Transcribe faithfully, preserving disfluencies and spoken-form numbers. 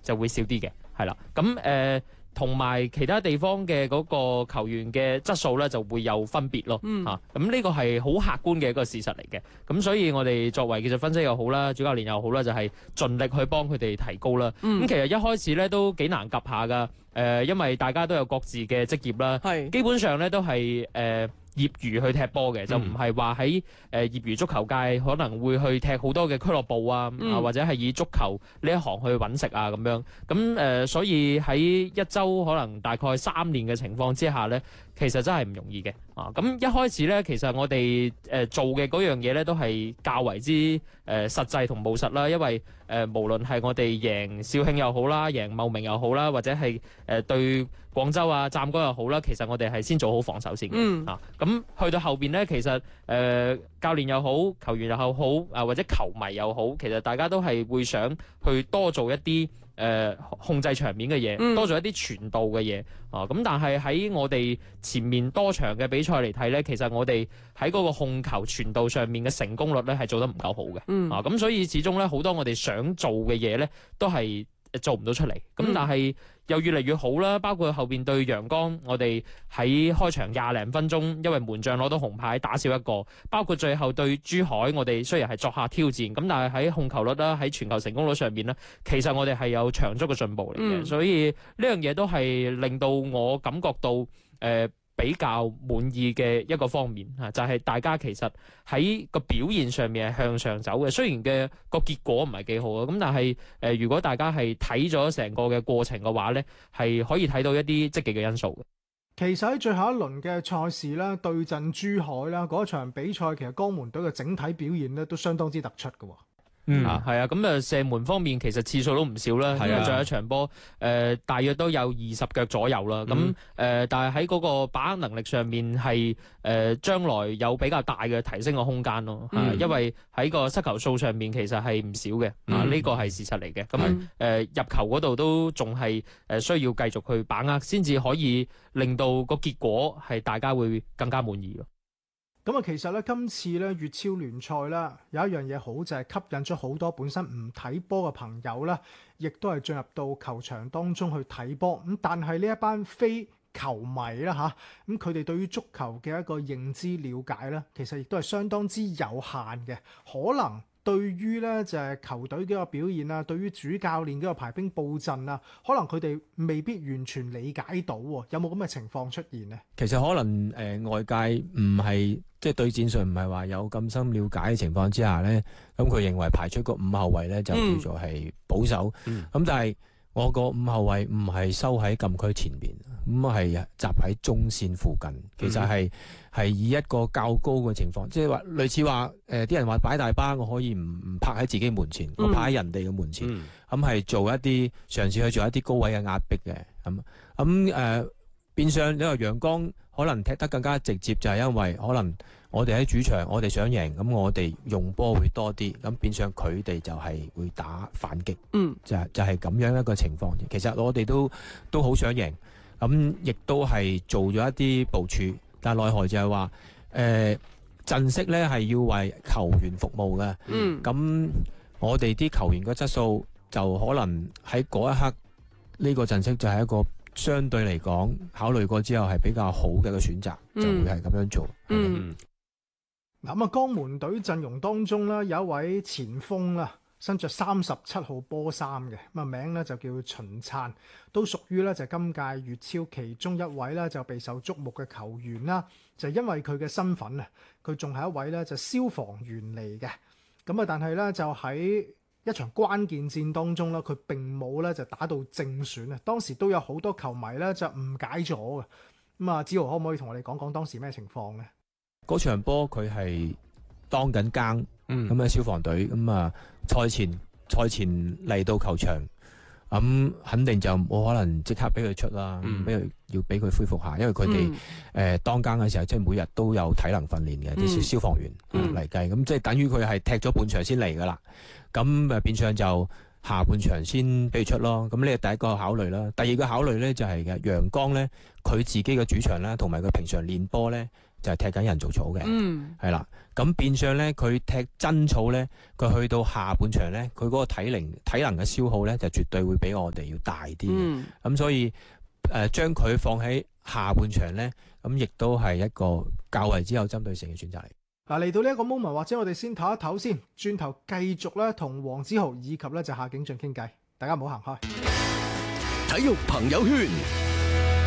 就會少啲嘅，係啦。咁誒同埋其他地方嘅嗰個球員嘅質素咧就會有分別咯， 嗯、 啊咁呢個係好客觀嘅一個事實嚟嘅。咁所以我哋作為技術分析又好啦，主教練又好啦，就係、是、盡力去幫佢哋提高啦。咁、 嗯、 其實一開始咧都幾難及下噶，誒、呃、因為大家都有各自嘅職業啦， 係基本上咧都係誒。呃業餘去踢波嘅，就唔係話喺誒業餘足球界可能會去踢好多嘅俱樂部啊， 嗯、 啊或者係以足球呢一行去揾食啊咁樣。咁誒、呃，所以喺一周可能大概三年嘅情況之下咧，其實真係唔容易嘅。啊，咁一開始咧，其實我哋誒做嘅嗰樣嘢咧，都係較為之誒實際同務實啦。因為誒、呃、無論係我哋贏肇慶又好啦，贏茂名又好啦，或者係誒對廣州啊、湛江又好啦，其實我哋係先做好防守先嘅。 嗯、 啊，咁去到後邊咧，其實誒、呃、教練又好，球員又好，啊或者球迷又好，其實大家都係會想去多做一啲誒、呃、控制場面嘅嘢， 嗯、 多做一啲傳導嘅嘢。啊，咁但係喺我哋前面多場嘅比賽嚟睇咧，其實我哋喺嗰個控球傳導上面嘅成功率咧係做得唔夠好嘅。 嗯、 啊，咁所以始終咧好多我哋想做嘅嘢咧都係做唔到出嚟。咁但係又越嚟越好啦，包括後邊對陽江，我哋喺開場廿零分鐘，因為門將攞到紅牌打少一個，包括最後對珠海，我哋雖然係作客挑戰，咁但係喺控球率啦，喺傳球成功率上面咧，其實我哋係有長足嘅進步嚟嘅。嗯、所以呢樣嘢都係令到我感覺到誒、呃比較滿意嘅一個方面嚇，就係、是、大家其實喺個表現上面係向上走嘅。雖然嘅個結果唔係幾好啊，咁但係誒、呃，如果大家係睇咗成個嘅過程嘅話咧，係可以睇到一啲積極嘅因素嘅。 其實喺最後一輪嘅賽事咧，對陣珠海啦，嗰場比賽其實江門隊嘅整體表現咧都相當之突出嘅。 嗯，啊，係啊，咁啊射門方面其實次數都唔少啦，因為仲有一場波，誒、呃、大約都有二十腳左右啦。咁誒、嗯呃，但係喺嗰個把握能力上面係誒將來有比較大嘅提升嘅空間咯。嗯、啊，因為喺個失球數上面其實係唔少嘅，嗯、啊呢、這個係事實嚟嘅。咁誒、嗯呃、入球嗰度都仲係誒需要繼續去把握，先至可以令到個結果係大家會更加滿意咯。 咁啊，其實咧，今次咧粵超聯賽啦，有一樣嘢好就係吸引咗好多本身唔睇波嘅朋友啦，亦都係進入到球場當中去睇波。咁但係呢一班非球迷啦吓，咁佢哋對於足球嘅一個認知了解咧，其實亦都係相當之有限嘅，可能。對於咧就係球隊嘅一個表現啊，對於主教練嘅一個排兵布陣啊，可能佢哋未必完全理解到喎，有冇咁嘅情況出現呢？ 其實可能誒、呃、外界唔係即係對戰術唔係話有咁深了解嘅情況之下咧，咁佢認為排出個五後衞咧就叫做係保守，咁、嗯、但係我個五後衞唔係收喺禁區前面，咁係集喺中線附近，其實係係、嗯、以一個較高嘅情況，即係話類似話誒啲人話擺大巴，我可以唔唔拍喺自己門前，我拍喺人哋嘅門前，咁係、嗯、做一啲嘗試去做一啲高位嘅壓迫嘅，咁咁誒變相你話陽江可能踢得更加直接，就係因為可能我哋喺主場，我哋想贏，咁我哋用波會多啲，咁變相佢哋就係會打反擊，嗯，就係就係咁樣一個情況。其實我哋都都好想贏，咁亦都係做咗一啲部署，但係奈何就係話誒陣式咧係要為球員服務嘅，嗯，咁我哋啲球員嘅質素就可能喺嗰一刻呢個陣式就係一個相對嚟講考慮過之後係比較好嘅一個選擇，嗯、就會係咁樣做。嗯， 嗱咁啊，江門隊陣容當中咧有一位前鋒啦，身着三十七號波衫嘅，咁啊名咧就叫秦燦，都屬於咧就今屆粵超其中一位咧就備受矚目嘅球員啦。就因為佢嘅身份啊，佢仲係一位咧就消防員嚟嘅。咁啊，但係咧就喺一場關鍵戰當中咧，佢並冇咧就打到正選啊！當時都有好多球迷咧就誤解咗嘅。咁啊，子豪可唔可以同我哋講講當時咩情況咧？ 嗰場波佢係當緊更，咁啊、嗯、消防隊咁啊賽前賽前嚟到球場，咁、嗯、肯定就冇可能即刻俾佢出啦，俾佢、嗯、要俾佢恢復下，因為佢哋誒當更嘅時候，即係每日都有體能訓練嘅啲、嗯、消防員嚟計，咁、嗯、即係等於佢係踢咗半場先嚟噶啦。咁誒變相就下半場先俾佢出咯。咁呢係第一個考慮啦。第二個考慮咧就係嘅陽江咧，佢自己嘅主場啦，同埋佢平常練波咧， 就係踢緊人造草嘅， 嗯， 係啦。咁變相咧，佢踢真草咧，佢去到下半場咧，佢嗰個體能體能嘅消耗咧，就絕對會比我哋要大啲嘅。咁、 嗯、 所以誒，將佢放喺下半場咧，咁亦都係一個較為之有針對性嘅選擇嚟。 嗱，嚟到呢一個 moment，或者我哋先唞一唞先，轉頭繼續咧同黃子豪以及咧就夏景俊傾偈，大家唔好行開。 體育朋友圈。